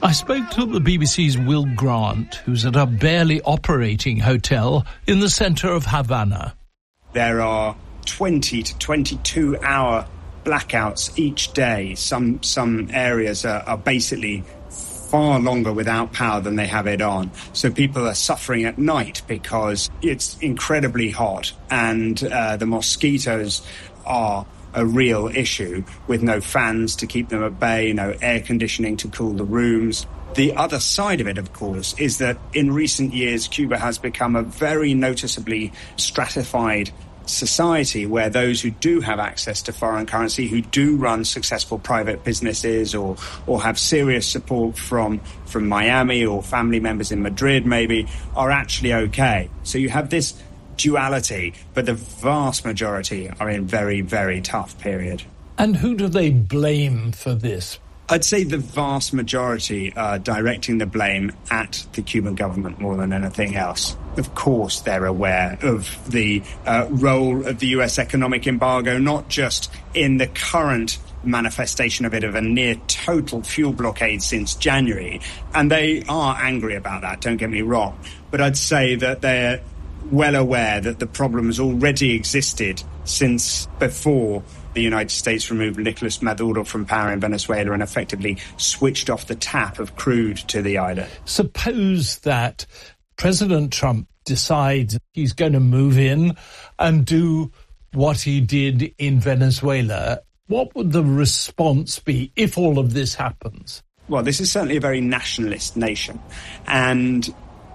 I spoke to the BBC's Will Grant, who's at a barely operating hotel in the centre of Havana. There are 20 to 22-hour blackouts each day. Some areas are basically far longer without power than they have it on. So people are suffering at night because it's incredibly hot and the mosquitoes are a real issue, with no fans to keep them at bay, no air conditioning to cool the rooms. The other side of it, of course, is that in recent years, Cuba has become a very noticeably stratified society where those who do have access to foreign currency, who do run successful private businesses or have serious support from Miami or family members in Madrid maybe, are actually okay. So you have this duality, but the vast majority are in very, very tough period. And who do they blame for this? I'd say the vast majority are directing the blame at the Cuban government more than anything else. Of course, they're aware of the role of the US economic embargo, not just in the current manifestation of it, of a near total fuel blockade since January. And they are angry about that, don't get me wrong. But I'd say that they're well aware that the problems already existed since before the United States removed Nicolas Maduro from power in Venezuela and effectively switched off the tap of crude to the island. Suppose that President Trump decides he's going to move in and do what he did in Venezuela. What would the response be if all of this happens? Well, this is certainly a very nationalist nation, and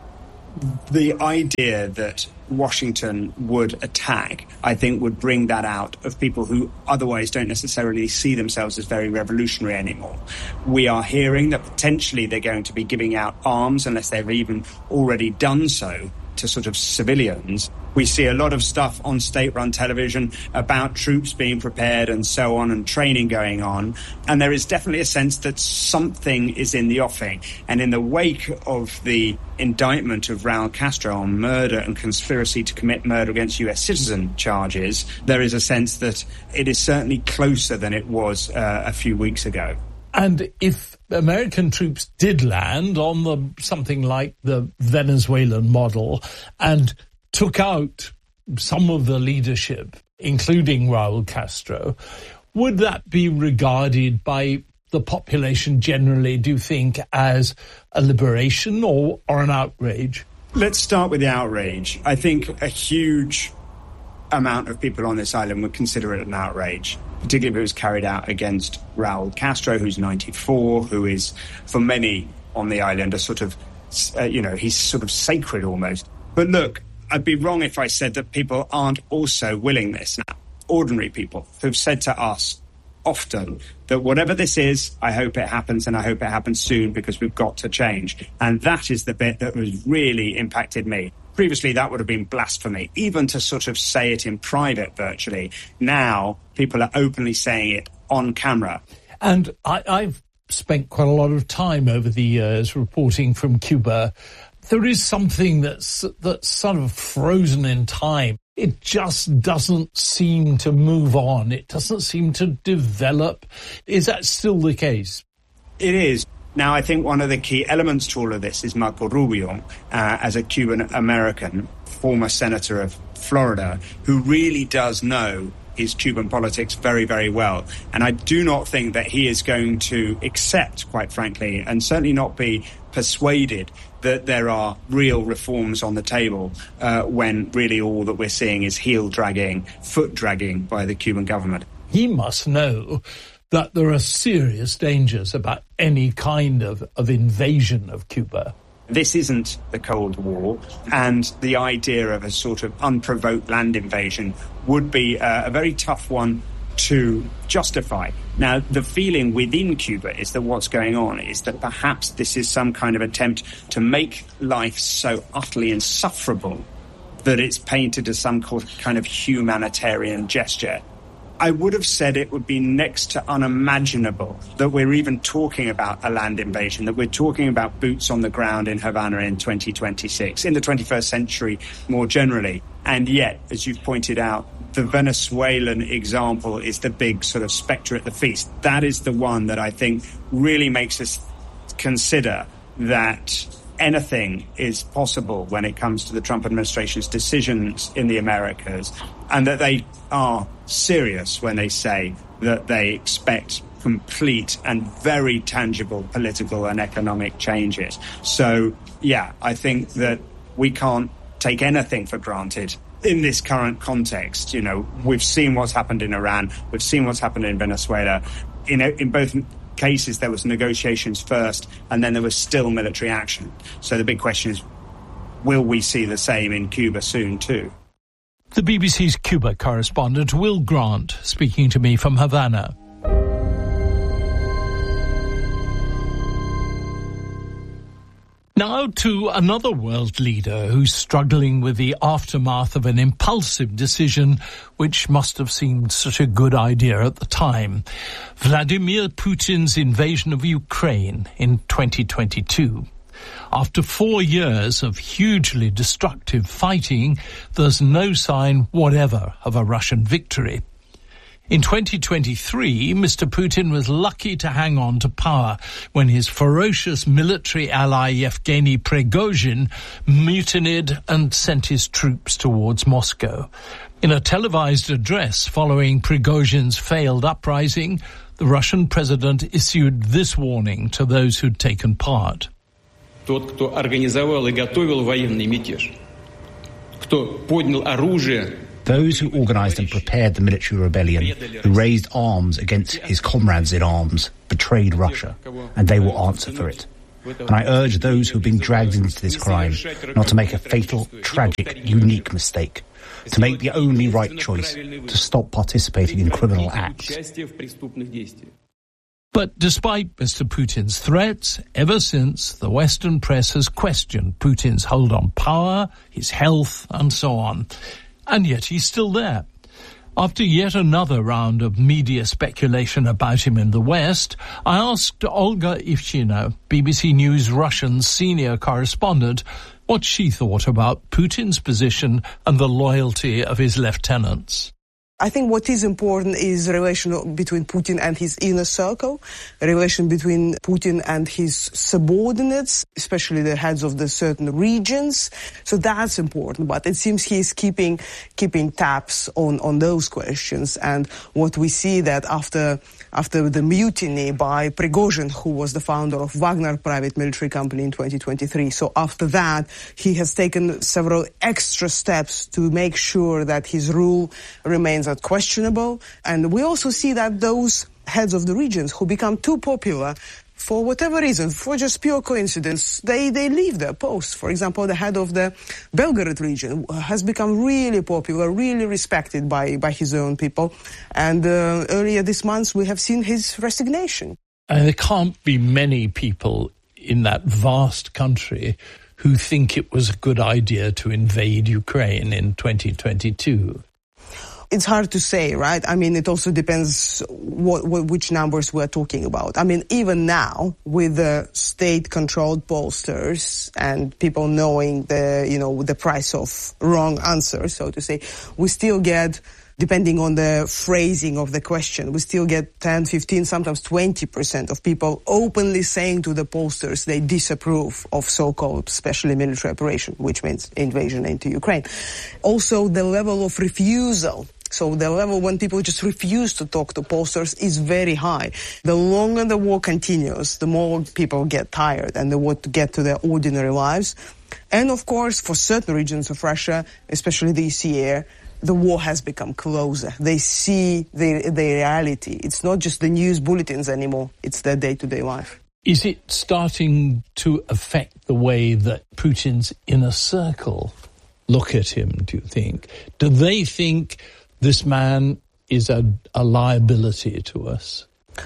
the idea that Washington would attack, I think, would bring that out of people who otherwise don't necessarily see themselves as very revolutionary anymore. We are hearing that potentially they're going to be giving out arms, unless they've even already done so, to sort of civilians. We see a lot of stuff on state-run television about troops being prepared and so on, and training going on. And there is definitely a sense that something is in the offing. And in the wake of the indictment of Raul Castro on murder and conspiracy to commit murder against US citizen charges, there is a sense that it is certainly closer than it was a few weeks ago. And if American troops did land on something like the Venezuelan model and took out some of the leadership, including Raul Castro, would that be regarded by the population generally, do you think, as a liberation or an outrage? Let's start with the outrage. I think a huge amount of people on this island would consider it an outrage, particularly if it was carried out against Raul Castro, who's 94, who is, for many on the island, a sort of, he's sort of sacred almost. But look, I'd be wrong if I said that people aren't also willing this now. Ordinary people who've said to us often that whatever this is, I hope it happens, and I hope it happens soon, because we've got to change. And that is the bit that has really impacted me. Previously, that would have been blasphemy, even to sort of say it in private virtually. Now, people are openly saying it on camera. And I've spent quite a lot of time over the years reporting from Cuba. There is something that's sort of frozen in time. It just doesn't seem to move on. It doesn't seem to develop. Is that still the case? It is. Now, I think one of the key elements to all of this is Marco Rubio, as a Cuban-American, former senator of Florida, who really does know his Cuban politics very, very well. And I do not think that he is going to accept, quite frankly, and certainly not be persuaded that there are real reforms on the table when really all that we're seeing is heel-dragging, foot-dragging by the Cuban government. He must know that there are serious dangers about any kind of invasion of Cuba. This isn't the Cold War, and the idea of a sort of unprovoked land invasion would be a very tough one to justify. Now, the feeling within Cuba is that what's going on is that perhaps this is some kind of attempt to make life so utterly insufferable that it's painted as some kind of humanitarian gesture. I would have said it would be next to unimaginable that we're even talking about a land invasion, that we're talking about boots on the ground in Havana in 2026, in the 21st century more generally. And yet, as you've pointed out, the Venezuelan example is the big sort of spectre at the feast. That is the one that I think really makes us consider that anything is possible when it comes to the Trump administration's decisions in the Americas, and that they are serious when they say that they expect complete and very tangible political and economic changes. So, yeah, I think that we can't take anything for granted in this current context. You know, we've seen what's happened in Iran, we've seen what's happened in Venezuela. In both cases, there was negotiations first, and then there was still military action. So the big question is, will we see the same in Cuba soon too? The BBC's Cuba correspondent Will Grant speaking to me from Havana. Now to another world leader who's struggling with the aftermath of an impulsive decision which must have seemed such a good idea at the time. Vladimir Putin's invasion of Ukraine in 2022. After 4 years of hugely destructive fighting, there's no sign whatever of a Russian victory. In 2023, Mr. Putin was lucky to hang on to power when his ferocious military ally Yevgeny Prigozhin mutinied and sent his troops towards Moscow. In a televised address following Prigozhin's failed uprising, the Russian president issued this warning to those who'd taken part. Тот, кто организовал и готовил военный мятеж, кто поднял оружие. Those who organised and prepared the military rebellion, who raised arms against his comrades in arms, betrayed Russia, and they will answer for it. And I urge those who have been dragged into this crime not to make a fatal, tragic, unique mistake, to make the only right choice, to stop participating in criminal acts. But despite Mr. Putin's threats, ever since, the Western press has questioned Putin's hold on power, his health, and so on. And yet he's still there. After yet another round of media speculation about him in the West, I asked Olga Ivchina, BBC News Russian senior correspondent, what she thought about Putin's position and the loyalty of his lieutenants. I think what is important is the relation between Putin and his inner circle, a relation between Putin and his subordinates, especially the heads of the certain regions. So that's important. But it seems he is keeping tabs on those questions. And what we see that after the mutiny by Prigozhin, who was the founder of Wagner private military company in 2023. So after that, he has taken several extra steps to make sure that his rule remains questionable. And we also see that those heads of the regions who become too popular for whatever reason, for just pure coincidence, they leave their posts. For example, the head of the Belgorod region has become really popular, really respected by his own people. And earlier this month, we have seen his resignation. There can't be many people in that vast country who think it was a good idea to invade Ukraine in 2022. It's hard to say, right? I mean, it also depends which numbers we're talking about. I mean, even now, with the state-controlled pollsters and people knowing the price of wrong answers, so to say, we still get, depending on the phrasing of the question, we still get 10, 15, sometimes 20% of people openly saying to the pollsters they disapprove of so-called special military operation, which means invasion into Ukraine. Also, the level of refusal. So the level when people just refuse to talk to pollsters is very high. The longer the war continues, the more people get tired and they want to get to their ordinary lives. And of course, for certain regions of Russia, especially this year, the war has become closer. They see the reality. It's not just the news bulletins anymore. It's their day-to-day life. Is it starting to affect the way that Putin's inner circle look at him, do you think? Do they think this man is a liability to us?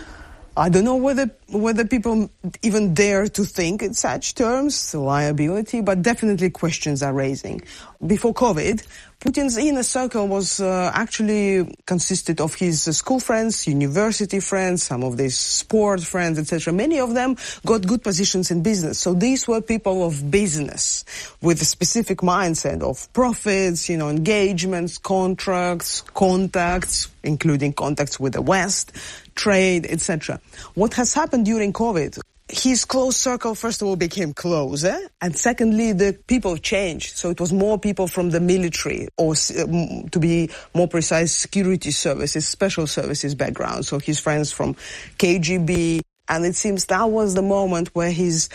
I don't know whether people even dare to think in such terms, liability, but definitely questions are raising. Before COVID, Putin's inner circle was actually consisted of his school friends, university friends, some of his sport friends, etc. Many of them got good positions in business. So these were people of business with a specific mindset of profits, engagements, contracts, contacts, including contacts with the West, trade, etc. What has happened during COVID? His close circle, first of all, became closer, and secondly, the people changed. So it was more people from the military, or to be more precise, security services, special services background. So his friends from KGB, and it seems that was the moment where his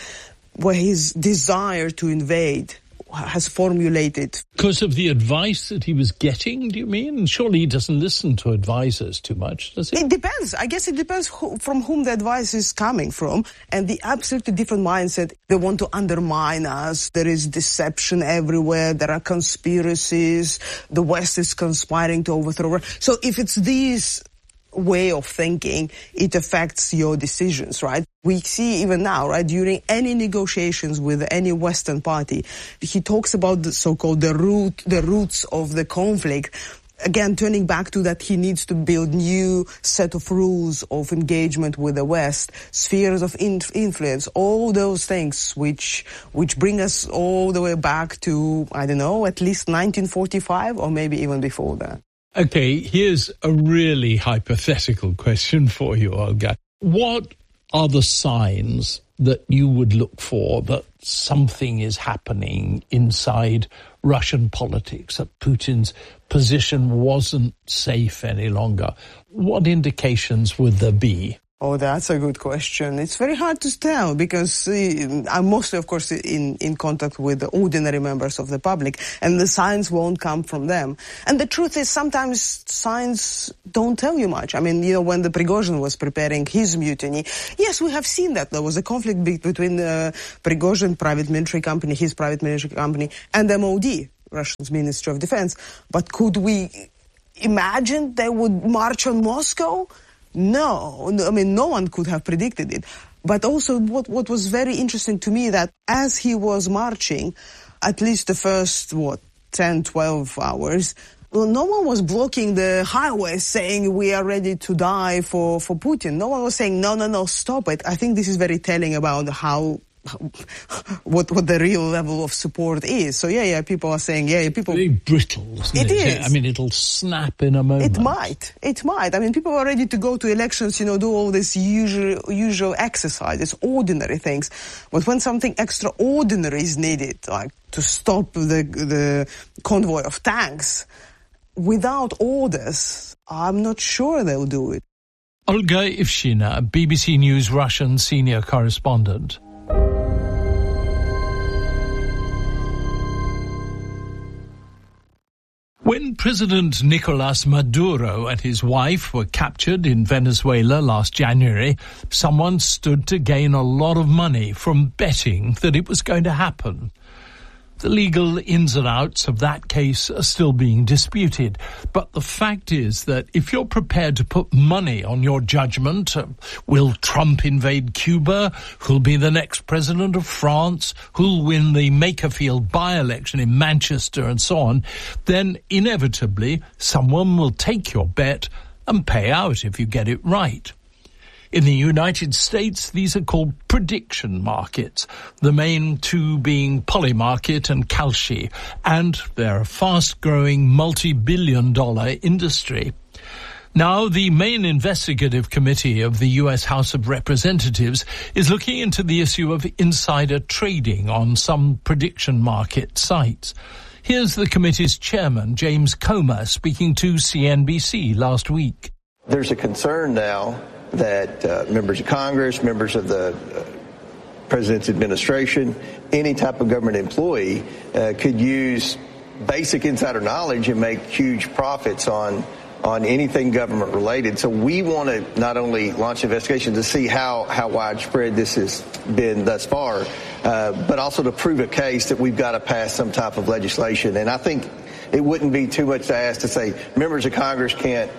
desire to invade has formulated. Because of the advice that he was getting, do you mean? Surely he doesn't listen to advisors too much, does he? It depends. I guess it depends from whom the advice is coming from. And the absolutely different mindset, they want to undermine us. There is deception everywhere. There are conspiracies. The West is conspiring to overthrow. So if it's these way of thinking, it affects your decisions, right? We see even now, right, during any negotiations with any Western party, he talks about the so-called the roots of the conflict. Again, turning back to that, he needs to build new set of rules of engagement with the West, spheres of influence, all those things which bring us all the way back to, I don't know, at least 1945 or maybe even before that. Okay, here's a really hypothetical question for you, Olga. What are the signs that you would look for that something is happening inside Russian politics, that Putin's position wasn't safe any longer? What indications would there be? Oh, that's a good question. It's very hard to tell because I'm mostly, of course, in contact with the ordinary members of the public, and the signs won't come from them. And the truth is sometimes signs don't tell you much. I mean, you know, when the Prigozhin was preparing his mutiny, yes, we have seen that. There was a conflict between Prigozhin private military company, his private military company, and MOD, Russia's Ministry of Defense. But could we imagine they would march on Moscow? No, I mean, no one could have predicted it. But also what was very interesting to me that as he was marching, at least the first, 10, 12 hours, well, no one was blocking the highway saying we are ready to die for Putin. No one was saying, no, stop it. I think this is very telling about what the real level of support is. So people are saying, people... Very brittle, isn't it? It is. I mean, it'll snap in a moment. It might. I mean, people are ready to go to elections, do all this usual exercises, ordinary things. But when something extraordinary is needed, like to stop the convoy of tanks, without orders, I'm not sure they'll do it. Olga Ivshina, BBC News Russian senior correspondent. When President Nicolas Maduro and his wife were captured in Venezuela last January, someone stood to gain a lot of money from betting that it was going to happen. The legal ins and outs of that case are still being disputed. But the fact is that if you're prepared to put money on your judgment, will Trump invade Cuba? Who'll be the next president of France? Who'll win the Makerfield by-election in Manchester and so on, then inevitably someone will take your bet and pay out if you get it right. In the United States, these are called prediction markets, the main two being Polymarket and Kalshi, and they're a fast-growing multi-billion-dollar industry. Now, the main investigative committee of the U.S. House of Representatives is looking into the issue of insider trading on some prediction market sites. Here's the committee's chairman, James Comer, speaking to CNBC last week. There's a concern now that members of Congress, members of the President's administration, any type of government employee could use basic insider knowledge and make huge profits on anything government related. So we want to not only launch investigations to see how widespread this has been thus far, but also to prove a case that we've got to pass some type of legislation. And I think it wouldn't be too much to ask to say members of Congress can't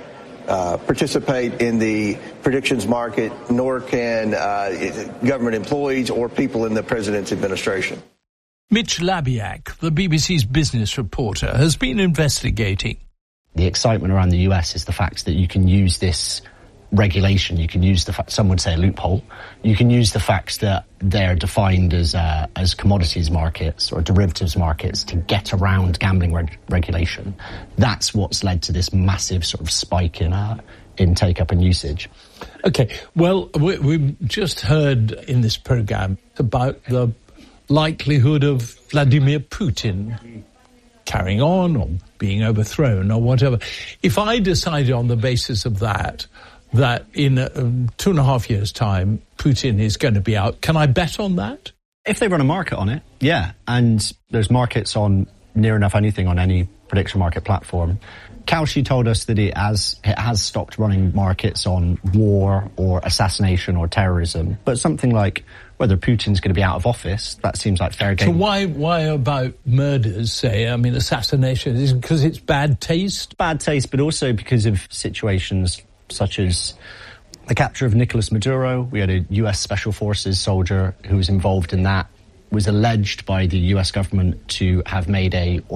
participate in the predictions market, nor can government employees or people in the President's administration. Mitch Labiak, the BBC's business reporter, has been investigating. The excitement around the US is the fact that you can use this regulation, you can use the fact, some would say a loophole, you can use the fact that they're defined as commodities markets or derivatives markets to get around gambling regulation. That's what's led to this massive sort of spike in in take-up and usage. Okay, well, we've just heard in this program about the likelihood of Vladimir Putin carrying on or being overthrown or whatever. If I decided on the basis of that in 2.5 years' time, Putin is going to be out, can I bet on that? If they run a market on it, yeah. And there's markets on near enough anything on any prediction market platform. Kalshi told us that it has stopped running markets on war or assassination or terrorism. But something like whether Putin's going to be out of office, that seems like fair game. So why about murders, say? I mean, assassination, is it because it's bad taste? Bad taste, but also because of situations such as the capture of Nicolas Maduro. We had a US Special Forces soldier who was involved in that, was alleged by the US government to have made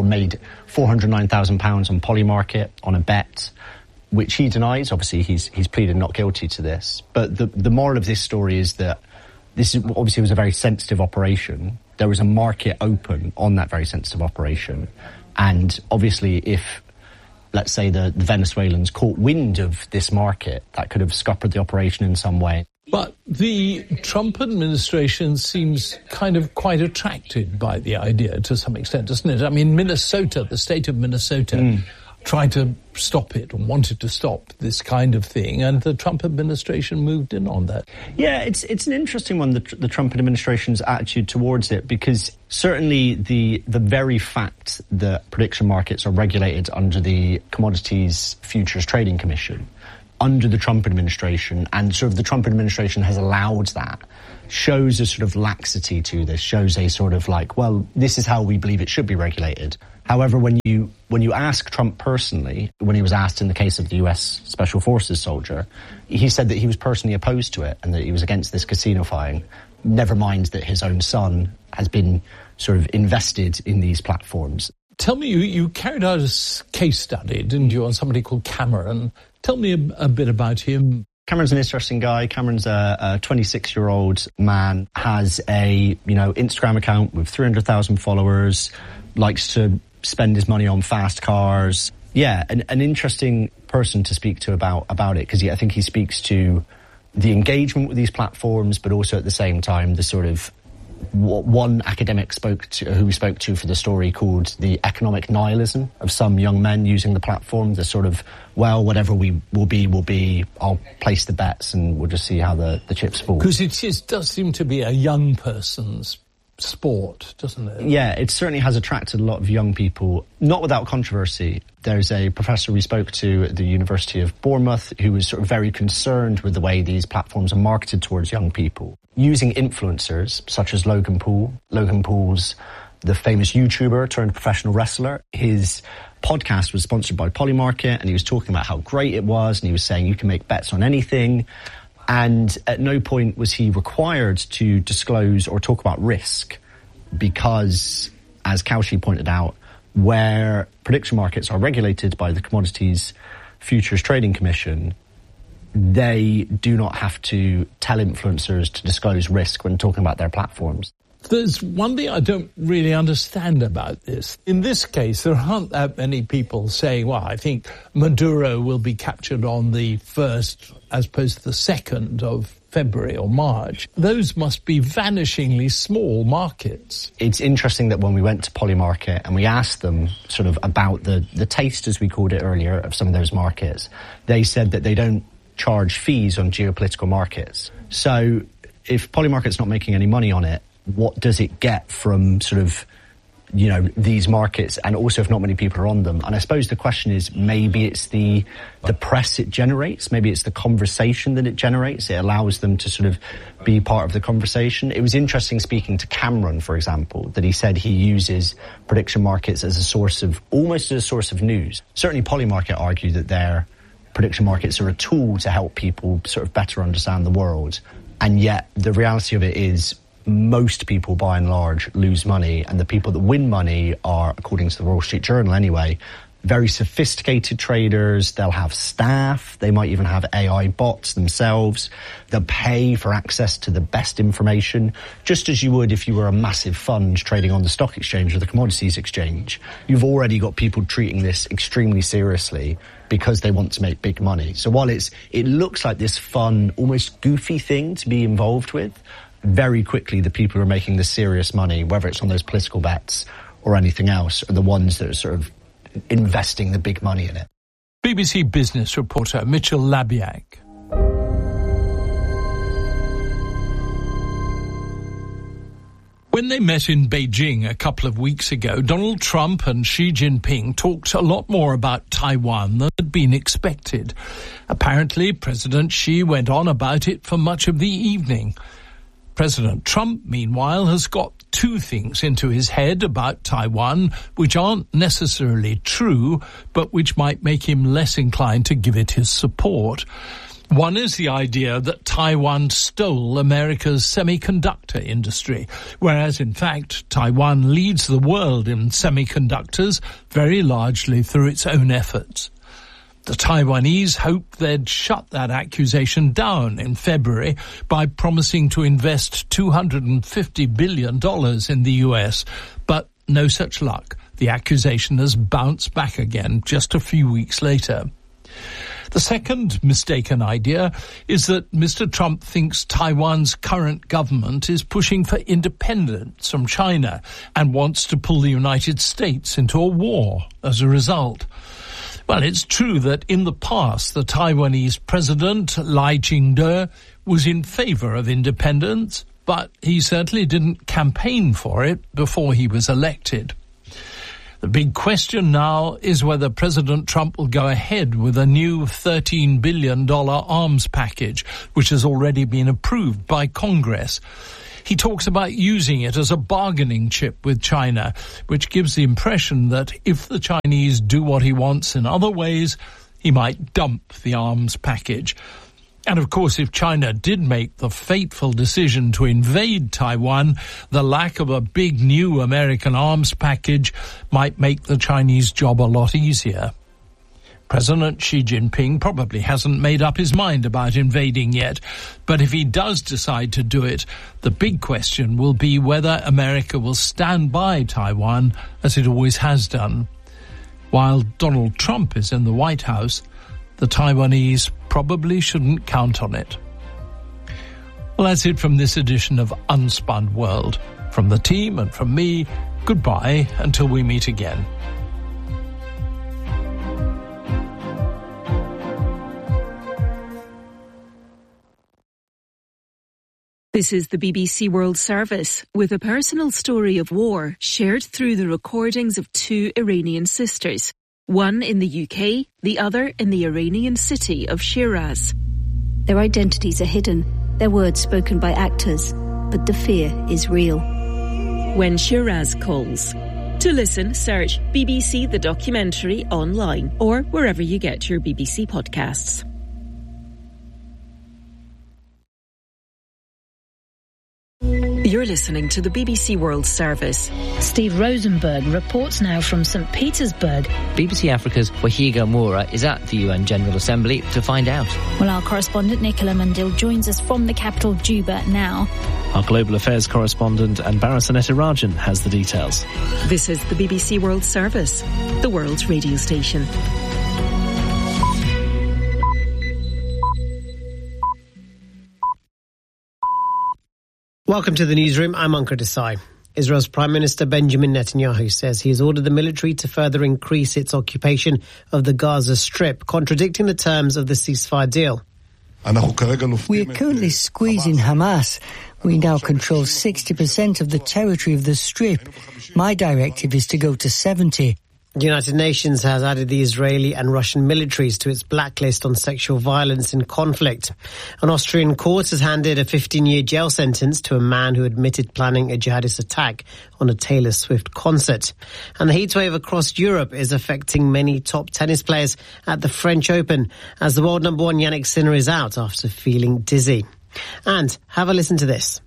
£409,000 on Polymarket on a bet, which he denies. Obviously, he's pleaded not guilty to this. But the moral of this story is that this obviously was a very sensitive operation. There was a market open on that very sensitive operation. And obviously, if, let's say, the Venezuelans caught wind of this market, that could have scuppered the operation in some way. But the Trump administration seems kind of quite attracted by the idea to some extent, doesn't it? I mean, Minnesota, the state of Minnesota, tried to stop it and wanted to stop this kind of thing, and the Trump administration moved in on that. Yeah, it's an interesting one, the Trump administration's attitude towards it, because certainly the very fact that prediction markets are regulated under the Commodities Futures Trading Commission, under the Trump administration, and sort of the Trump administration has allowed that, shows a sort of laxity to this, shows a sort of like, well, this is how we believe it should be regulated. However, when you ask Trump personally, when he was asked in the case of the US Special Forces soldier, he said that he was personally opposed to it and that he was against this casinifying, never mind that his own son has been sort of invested in these platforms. Tell me, you carried out a case study, didn't you, on somebody called Cameron. Tell me a bit about him. Cameron's an interesting guy. Cameron's a 26-year-old man, has a Instagram account with 300,000 followers, likes to spend his money on fast cars. Yeah, an interesting person to speak to about it, because I think he speaks to the engagement with these platforms, but also at the same time the sort of what one academic who we spoke to for the story called the economic nihilism of some young men using the platform, the sort of, well, whatever we will be, I'll place the bets and we'll just see how the chips fall. Because it does seem to be a young person's sport, doesn't it? Yeah, it certainly has attracted a lot of young people, not without controversy. There's a professor we spoke to at the University of Bournemouth who was sort of very concerned with the way these platforms are marketed towards young people, using influencers such as Logan Paul. Logan Paul's the famous YouTuber turned professional wrestler. His podcast was sponsored by Polymarket, and he was talking about how great it was, and he was saying you can make bets on anything. And at no point was he required to disclose or talk about risk, because, as Kalshi pointed out, where prediction markets are regulated by the Commodities Futures Trading Commission, they do not have to tell influencers to disclose risk when talking about their platforms. There's one thing I don't really understand about this. In this case, there aren't that many people saying, well, I think Maduro will be captured on the 1st as opposed to the 2nd of February or March. Those must be vanishingly small markets. It's interesting that when we went to Polymarket and we asked them sort of about the taste, as we called it earlier, of some of those markets, they said that they don't charge fees on geopolitical markets. So if Polymarket's not making any money on it, what does it get from sort of, these markets, and also if not many people are on them? And I suppose the question is, maybe it's the press it generates, maybe it's the conversation that it generates. It allows them to sort of be part of the conversation. It was interesting speaking to Cameron, for example, that he said he uses prediction markets as almost as a source of news. Certainly Polymarket argue that their prediction markets are a tool to help people sort of better understand the world. And yet the reality of it is, most people, by and large, lose money, and the people that win money are, according to the Wall Street Journal anyway, very sophisticated traders. They'll have staff. They might even have AI bots themselves. They'll pay for access to the best information, just as you would if you were a massive fund trading on the stock exchange or the commodities exchange. You've already got people treating this extremely seriously because they want to make big money. So while it looks like this fun, almost goofy thing to be involved with, very quickly the people who are making the serious money, whether it's on those political bets or anything else, are the ones that are sort of investing the big money in it. BBC Business reporter Mitchell Labiak. When they met in Beijing a couple of weeks ago, Donald Trump and Xi Jinping talked a lot more about Taiwan than had been expected. Apparently, President Xi went on about it for much of the evening. President Trump, meanwhile, has got two things into his head about Taiwan, which aren't necessarily true, but which might make him less inclined to give it his support. One is the idea that Taiwan stole America's semiconductor industry, whereas, in fact, Taiwan leads the world in semiconductors very largely through its own efforts. The Taiwanese hoped they'd shut that accusation down in February by promising to invest $250 billion in the US, but no such luck. The accusation has bounced back again just a few weeks later. The second mistaken idea is that Mr. Trump thinks Taiwan's current government is pushing for independence from China and wants to pull the United States into a war as a result. Well, it's true that in the past, the Taiwanese president, Lai Ching-te, was in favour of independence, but he certainly didn't campaign for it before he was elected. The big question now is whether President Trump will go ahead with a new $13 billion arms package, which has already been approved by Congress. He talks about using it as a bargaining chip with China, which gives the impression that if the Chinese do what he wants in other ways, he might dump the arms package. And of course, if China did make the fateful decision to invade Taiwan, the lack of a big new American arms package might make the Chinese job a lot easier. President Xi Jinping probably hasn't made up his mind about invading yet, but if he does decide to do it, the big question will be whether America will stand by Taiwan as it always has done. While Donald Trump is in the White House, the Taiwanese probably shouldn't count on it. Well, that's it from this edition of Unspun World. From the team and from me, goodbye until we meet again. This is the BBC World Service, with a personal story of war shared through the recordings of two Iranian sisters, one in the UK, the other in the Iranian city of Shiraz. Their identities are hidden, their words spoken by actors, but the fear is real. When Shiraz Calls. To listen, search BBC The Documentary online or wherever you get your BBC podcasts. You're listening to the BBC World Service. Steve Rosenberg reports now from St. Petersburg. BBC Africa's Wahiga Moura is at the UN General Assembly to find out. Well, our correspondent Nicola Mundil joins us from the capital, Juba, now. Our Global Affairs correspondent Anbara Sanetirajan has the details. This is the BBC World Service, the world's radio station. Welcome to the newsroom. I'm Ankur Desai. Israel's Prime Minister Benjamin Netanyahu says he has ordered the military to further increase its occupation of the Gaza Strip, contradicting the terms of the ceasefire deal. We are currently squeezing Hamas. We now control 60% of the territory of the Strip. My directive is to go to 70%. The United Nations has added the Israeli and Russian militaries to its blacklist on sexual violence in conflict. An Austrian court has handed a 15-year jail sentence to a man who admitted planning a jihadist attack on a Taylor Swift concert. And the heatwave across Europe is affecting many top tennis players at the French Open as the world number one Jannik Sinner is out after feeling dizzy. And have a listen to this.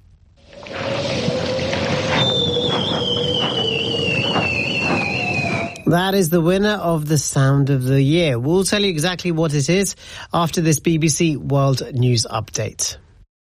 That is the winner of the Sound of the Year. We'll tell you exactly what it is after this BBC World News Update.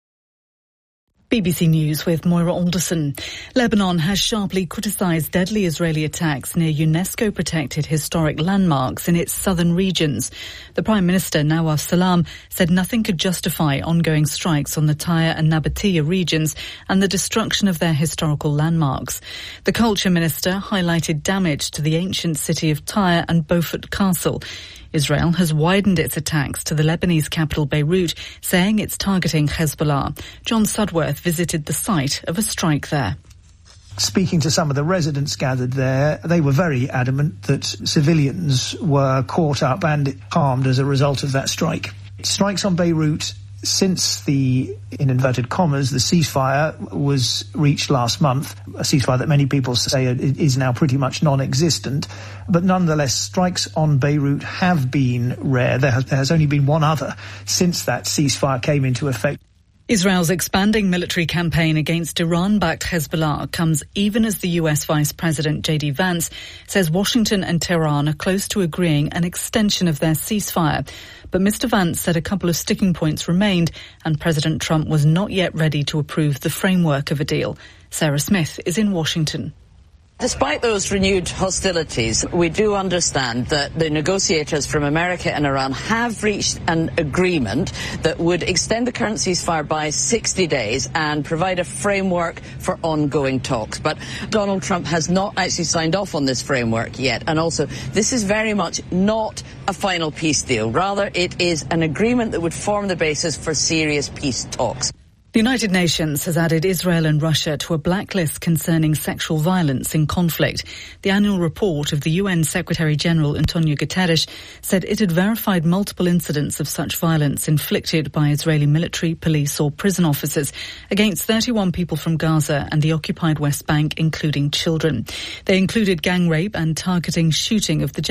BBC News with Moira Alderson. Lebanon has sharply criticised deadly Israeli attacks near UNESCO-protected historic landmarks in its southern regions. The Prime Minister, Nawaf Salam, said nothing could justify ongoing strikes on the Tyre and Nabatea regions and the destruction of their historical landmarks. The Culture Minister highlighted damage to the ancient city of Tyre and Beaufort Castle. Israel has widened its attacks to the Lebanese capital Beirut, saying it's targeting Hezbollah. John Sudworth visited the site of a strike there. Speaking to some of the residents gathered there, they were very adamant that civilians were caught up and harmed as a result of that strike. Strikes on Beirut since the, in inverted commas, the ceasefire was reached last month, a ceasefire that many people say is now pretty much non-existent. But nonetheless, strikes on Beirut have been rare. There has only been one other since that ceasefire came into effect. Israel's expanding military campaign against Iran-backed Hezbollah comes even as the US Vice President J.D. Vance says Washington and Tehran are close to agreeing an extension of their ceasefire. But Mr. Vance said a couple of sticking points remained and President Trump was not yet ready to approve the framework of a deal. Sarah Smith is in Washington. Despite those renewed hostilities, we do understand that the negotiators from America and Iran have reached an agreement that would extend the current ceasefire by 60 days and provide a framework for ongoing talks. But Donald Trump has not actually signed off on this framework yet. And also, this is very much not a final peace deal. Rather, it is an agreement that would form the basis for serious peace talks. The United Nations has added Israel and Russia to a blacklist concerning sexual violence in conflict. The annual report of the UN Secretary-General Antonio Guterres said it had verified multiple incidents of such violence inflicted by Israeli military, police or prison officers against 31 people from Gaza and the occupied West Bank, including children. They included gang rape and targeting shooting of the